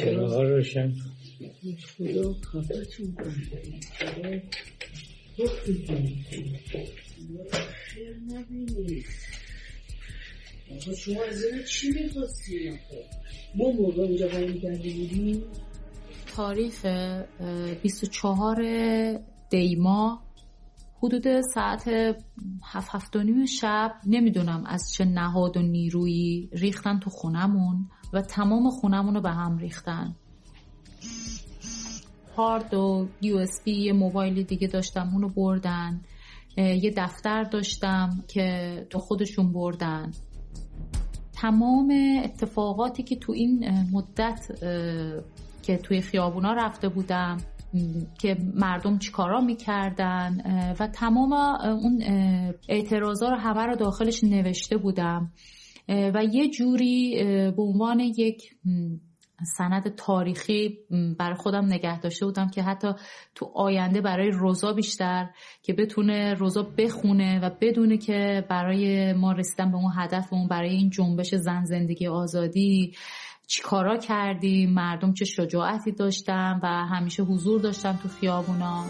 چراغ روشن خدا خفتون کنه. خیر نبینید. آقا شما از این چی میخواستیم؟ ما موقع اونجا قرار کرده بودیم تاریخ 24 دیما حدود ساعت 7:30 شب نمیدونم از چه نهاد و نیرویی ریختن تو خونمون و تمام خونمون رو به هم ریختن. هارد و USB یه موبایل دیگه داشتم اونو بردن، یه دفتر داشتم که تو خودشون بردن. تمام اتفاقاتی که تو این مدت که توی خیابونا رفته بودم که مردم چیکارا میکردن و تمام اون اعتراضا رو همه رو داخلش نوشته بودم و یه جوری به عنوان یک سند تاریخی برای خودم نگه داشته بودم که حتی تو آینده برای روزا بیشتر که بتونه روزا بخونه و بدونه که برای ما رسیدن به اون هدفمون، برای این جنبش زن زندگی آزادی چی کارا کردیم، مردم چه شجاعتی داشتن و همیشه حضور داشتن تو خیابونا.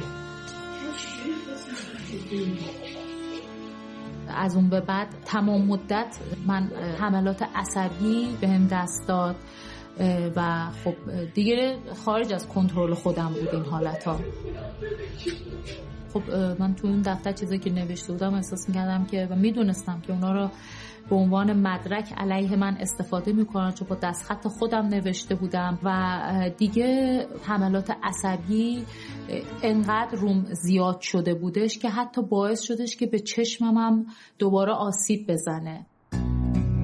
از اون به بعد تمام مدت من حملات عصبی بهم دست داد و خب دیگه خارج از کنترل خودم بود این حالتا. خب من تو اون دفتر چیزایی که نوشته بودم احساس می‌کردم که و میدونستم که اونا رو به عنوان مدرک علیه من استفاده میکنن، چون با دستخط خودم نوشته بودم و دیگه حملات عصبی انقدر روم زیاد شده بودش که حتی باعث شدش که به چشمم هم دوباره آسیب بزنه.